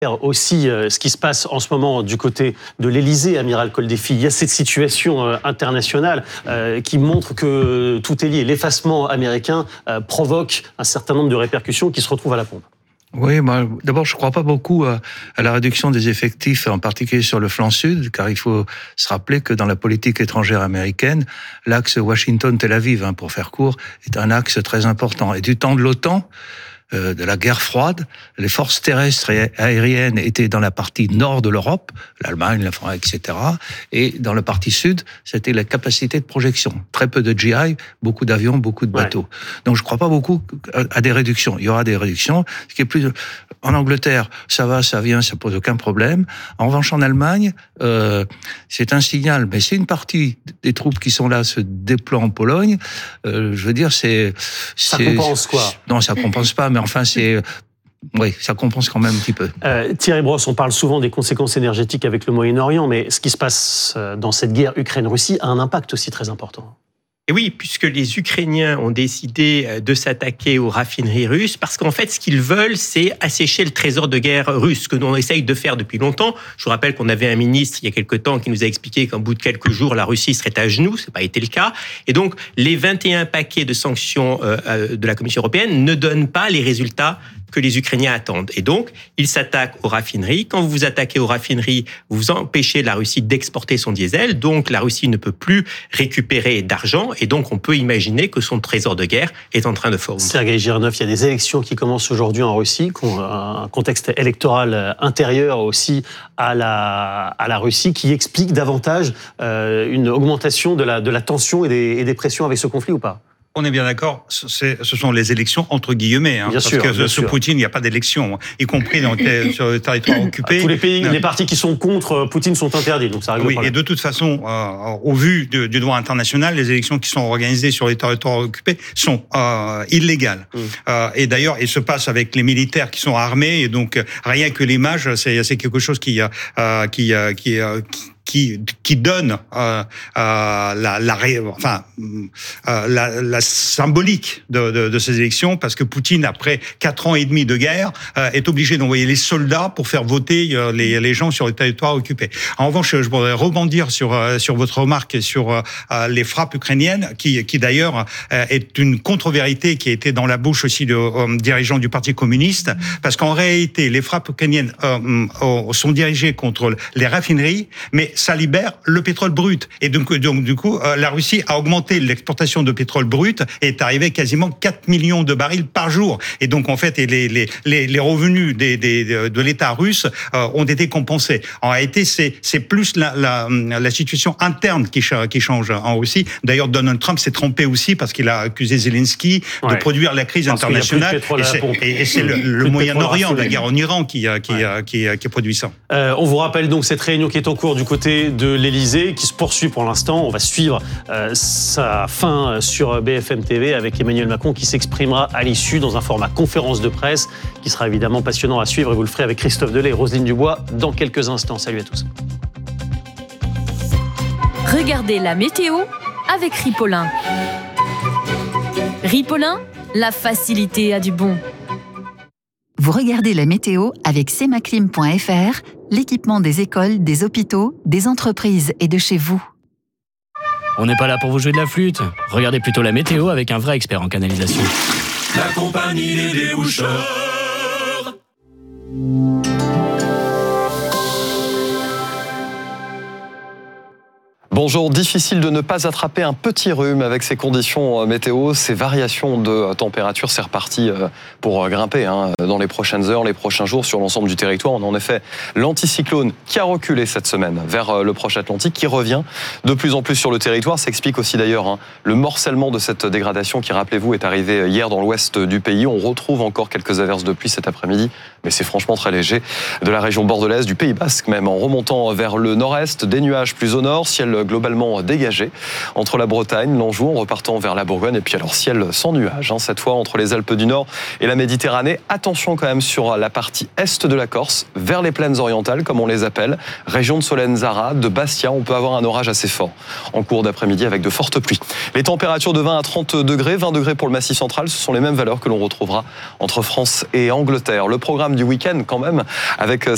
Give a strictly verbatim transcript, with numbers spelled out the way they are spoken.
Aussi, euh, ce qui se passe en ce moment du côté de l'Élysée, amiral Col-Défi, il y a cette situation euh, internationale euh, qui montre que tout est lié. L'effacement américain euh, provoque un certain nombre de répercussions qui se retrouvent à la pompe. Oui, moi, d'abord, je ne crois pas beaucoup à, à la réduction des effectifs, en particulier sur le flanc sud, car il faut se rappeler que dans la politique étrangère américaine, l'axe Washington-Tel Aviv, hein, pour faire court, est un axe très important. Et du temps de l'OTAN, euh, de la guerre froide, les forces terrestres et aériennes étaient dans la partie nord de l'Europe, l'Allemagne, la France, et cetera. Et dans la partie sud, c'était la capacité de projection. Très peu de G I, beaucoup d'avions, beaucoup de bateaux. Ouais. Donc je ne crois pas beaucoup à des réductions. Il y aura des réductions. Ce qui est plus en Angleterre, ça va, ça vient, ça pose aucun problème. En revanche, en Allemagne, euh, c'est un signal, mais c'est une partie des troupes qui sont là se déploient en Pologne. Euh, je veux dire, c'est, ça c'est, compense quoi? Non, ça compense pas, mais enfin, c'est, oui, ça compense quand même un petit peu. Euh, Thierry Brosse, on parle souvent des conséquences énergétiques avec le Moyen-Orient, mais ce qui se passe dans cette guerre Ukraine-Russie a un impact aussi très important. Et oui, puisque les Ukrainiens ont décidé de s'attaquer aux raffineries russes, parce qu'en fait, ce qu'ils veulent, c'est assécher le trésor de guerre russe, que l'on essaye de faire depuis longtemps. Je vous rappelle qu'on avait un ministre, il y a quelque temps, qui nous a expliqué qu'en bout de quelques jours, la Russie serait à genoux. Ça n'a pas été le cas. Et donc, les vingt et un paquets de sanctions de la Commission européenne ne donnent pas les résultats que les Ukrainiens attendent. Et donc, ils s'attaquent aux raffineries. Quand vous vous attaquez aux raffineries, vous empêchez la Russie d'exporter son diesel. Donc, la Russie ne peut plus récupérer d'argent. Et donc, on peut imaginer que son trésor de guerre est en train de fondre. Sergueï Girnov, il y a des élections qui commencent aujourd'hui en Russie, qui ont un contexte électoral intérieur aussi à la, à la Russie, qui explique davantage euh, une augmentation de la, de la tension et des, et des pressions avec ce conflit ou pas? On est bien d'accord, c'est, ce sont les élections entre guillemets, hein, parce sûr, que sous Poutine, il n'y a pas d'élection, y compris dans, sur le territoire occupé. Tous les pays, les partis qui sont contre Poutine sont interdits, donc ça règle oui, le problème. Et de toute façon, euh, au vu de, du droit international, les élections qui sont organisées sur les territoires occupés sont euh, illégales. Mmh. Euh, et d'ailleurs, il se passe avec les militaires qui sont armés, et donc rien que l'image, c'est, c'est quelque chose qui, euh, qui, euh, qui, euh, qui Qui, qui donne euh, euh, la, la, enfin, euh, la, la symbolique de, de, de ces élections, parce que Poutine, après quatre ans et demi de guerre, euh, est obligé d'envoyer les soldats pour faire voter euh, les, les gens sur les territoires occupés. En revanche, je voudrais rebondir sur, euh, sur votre remarque et sur euh, les frappes ukrainiennes, qui, qui d'ailleurs euh, est une contre-vérité qui a été dans la bouche aussi de euh, dirigeants du Parti communiste, parce qu'en réalité, les frappes ukrainiennes euh, euh, sont dirigées contre les raffineries, mais ça libère le pétrole brut. Et donc, donc du coup, euh, la Russie a augmenté l'exportation de pétrole brut et est arrivé à quasiment quatre millions de barils par jour. Et donc, en fait, et les, les, les, les revenus des, des, de l'État russe euh, ont été compensés. En réalité, c'est, c'est plus la, la, la situation interne qui, qui change en Russie. D'ailleurs, Donald Trump s'est trompé aussi parce qu'il a accusé Zelensky ouais. de produire la crise parce internationale. Et c'est, et, et c'est le, le Moyen-Orient, la guerre en Iran qui, qui, ouais. qui, qui, qui a produit ça. Euh, on vous rappelle donc cette réunion qui est en cours du côté de l'Élysée, qui se poursuit pour l'instant. On va suivre euh, sa fin sur B F M T V avec Emmanuel Macron qui s'exprimera à l'issue dans un format conférence de presse qui sera évidemment passionnant à suivre et vous le ferez avec Christophe Delay et Roselyne Dubois dans quelques instants. Salut à tous. Regardez la météo avec Ripolin. Ripolin, la facilité a du bon. Vous regardez la météo avec semaclim point f r, l'équipement des écoles, des hôpitaux, des entreprises et de chez vous. On n'est pas là pour vous jouer de la flûte. Regardez plutôt la météo avec un vrai expert en canalisation. La compagnie des déboucheurs. Bonjour, difficile de ne pas attraper un petit rhume avec ces conditions météo, ces variations de température, c'est reparti pour grimper hein, dans les prochaines heures, les prochains jours sur l'ensemble du territoire. On a en effet l'anticyclone qui a reculé cette semaine vers le proche Atlantique, qui revient de plus en plus sur le territoire. Ça explique aussi d'ailleurs hein, le morcellement de cette dégradation qui, rappelez-vous, est arrivée hier dans l'ouest du pays. On retrouve encore quelques averses de pluie cet après-midi, mais c'est franchement très léger. De la région bordelaise, du Pays Basque même, en remontant vers le nord-est, des nuages plus au nord, ciel globalement dégagé entre la Bretagne, l'Anjou, en repartant vers la Bourgogne, et puis alors ciel sans nuages, hein, cette fois entre les Alpes du Nord et la Méditerranée. Attention quand même sur la partie est de la Corse, vers les plaines orientales, comme on les appelle, région de Solenzara, de Bastia, on peut avoir un orage assez fort en cours d'après-midi avec de fortes pluies. Les températures de vingt à trente degrés, vingt degrés pour le Massif central, ce sont les mêmes valeurs que l'on retrouvera entre France et Angleterre. Le programme du week-end quand même, avec